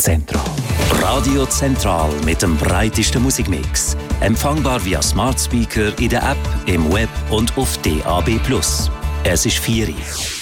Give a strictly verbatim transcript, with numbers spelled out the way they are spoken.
Zentral. Radio Zentral mit dem breitesten Musikmix. Empfangbar via Smart Speaker in der App, im Web und auf D A B plus. Es ist vier Uhr.